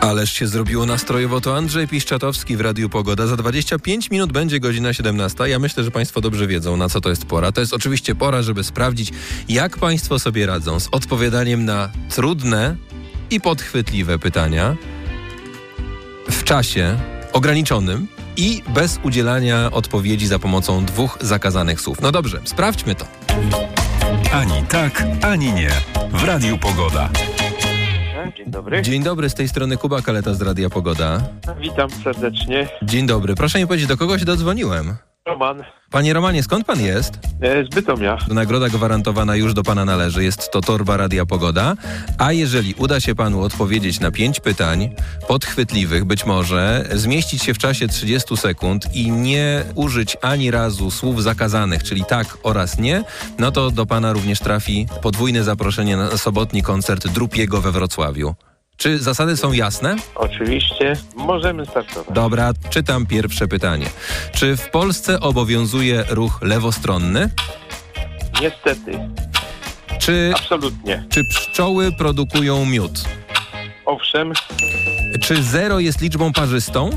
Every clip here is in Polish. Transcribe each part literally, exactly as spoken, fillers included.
Ależ się zrobiło nastrojowo. To Andrzej Piszczatowski w Radiu Pogoda. Za dwadzieścia pięć minut będzie godzina siedemnasta. Ja myślę, że Państwo dobrze wiedzą, na co to jest pora. To jest oczywiście pora, żeby sprawdzić, jak Państwo sobie radzą z odpowiadaniem na trudne i podchwytliwe pytania w czasie ograniczonym i bez udzielania odpowiedzi za pomocą dwóch zakazanych słów. No dobrze, sprawdźmy to. Ani tak, ani nie. W Radiu Pogoda. Dzień dobry. Dzień dobry, z tej strony Kuba Kaleta z Radia Pogoda. Witam serdecznie. Dzień dobry. Proszę mi powiedzieć, do kogo się dodzwoniłem? Roman Panie Romanie, skąd pan jest? e, z Bytomia. Nagroda gwarantowana już do pana należy. Jest to torba Radia Pogoda. A jeżeli uda się panu odpowiedzieć na pięć pytań podchwytliwych, być może, zmieścić się w czasie trzydziestu sekund i nie użyć ani razu słów zakazanych, czyli tak oraz nie, no to do pana również trafi podwójne zaproszenie na sobotni koncert Drupiego we Wrocławiu. Czy zasady są jasne? Oczywiście. Możemy startować. Dobra, czytam pierwsze pytanie. Czy w Polsce obowiązuje ruch lewostronny? Niestety. Czy, Absolutnie. czy pszczoły produkują miód? Owszem. Czy zero jest liczbą parzystą?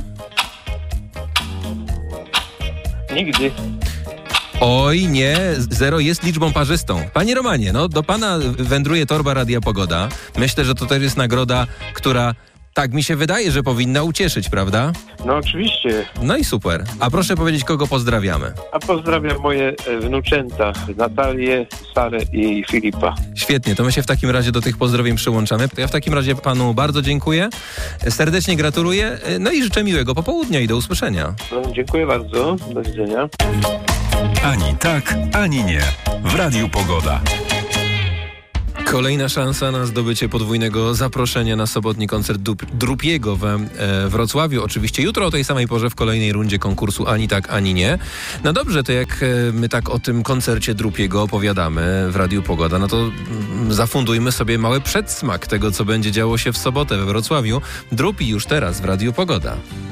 Nigdy. Oj, nie, zero jest liczbą parzystą. Panie Romanie, no do pana wędruje torba Radia Pogoda. Myślę, że to też jest nagroda, która, tak mi się wydaje, że powinna ucieszyć, prawda? No oczywiście. No i super. A proszę powiedzieć, kogo pozdrawiamy? A pozdrawiam moje e, wnuczęta. Natalię, Sarę i Filipa. Świetnie, to my się w takim razie do tych pozdrowień przyłączamy. Ja w takim razie panu bardzo dziękuję, serdecznie gratuluję, no i życzę miłego popołudnia i do usłyszenia. No, dziękuję bardzo. Do widzenia. Ani tak, ani nie. W Radiu Pogoda. Kolejna szansa na zdobycie podwójnego zaproszenia na sobotni koncert Drupiego we e, Wrocławiu. Oczywiście jutro o tej samej porze w kolejnej rundzie konkursu Ani tak, ani nie. No dobrze, to jak e, my tak o tym koncercie Drupiego opowiadamy w Radiu Pogoda, no to mm, zafundujmy sobie mały przedsmak tego, co będzie działo się w sobotę we Wrocławiu. Drupi już teraz w Radiu Pogoda.